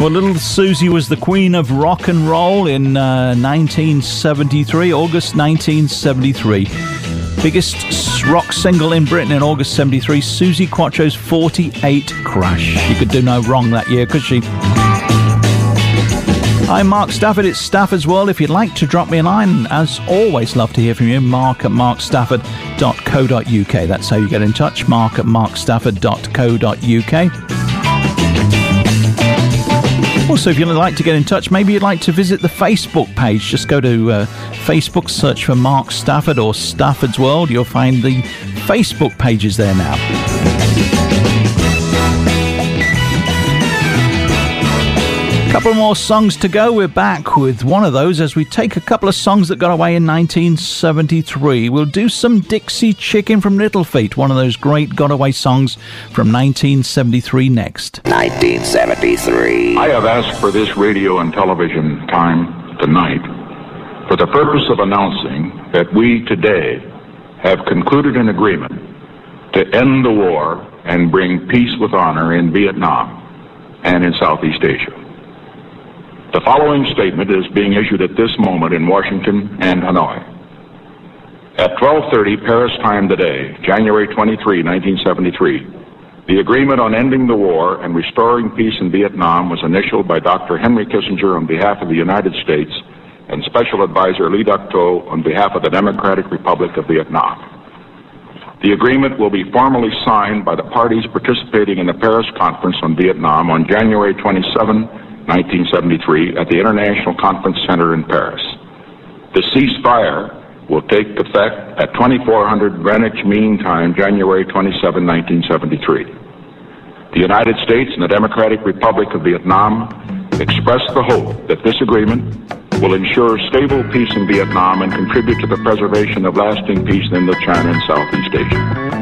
Well, little Susie was the queen of rock and roll in 1973, August 1973. Biggest rock single in Britain in August 73, Suzi Quatro's 48 Crash. You could do no wrong that year, could she? I'm Mark Stafford, it's Stafford's World. If you'd like to drop me a line, as always, love to hear from you. Mark at markstafford.co.uk. That's how you get in touch, mark at markstafford.co.uk. Also, if you'd like to get in touch, maybe you'd like to visit the Facebook page. Just go to Facebook, search for Mark Stafford or Stafford's World. You'll find the Facebook pages there now. Couple more songs to go. We're back with one of those as we take a couple of songs that got away in 1973. We'll do some Dixie Chicken from Little Feat, one of those great got away songs from 1973 next. 1973. I have asked for this radio and television time tonight for the purpose of announcing that we today have concluded an agreement to end the war and bring peace with honor in Vietnam and in Southeast Asia. The following statement is being issued at this moment in Washington and Hanoi. At 12:30 Paris time today, January 23, 1973, the agreement on ending the war and restoring peace in Vietnam was initialed by Dr. Henry Kissinger on behalf of the United States and Special Advisor Lee Duc-Tho on behalf of the Democratic Republic of Vietnam. The agreement will be formally signed by the parties participating in the Paris Conference on Vietnam on January 27, 1973 at the International Conference Center in Paris. The ceasefire will take effect at 2400 Greenwich Mean Time, January 27, 1973. The United States and the Democratic Republic of Vietnam express the hope that this agreement will ensure stable peace in Vietnam and contribute to the preservation of lasting peace in Indochina and Southeast Asia.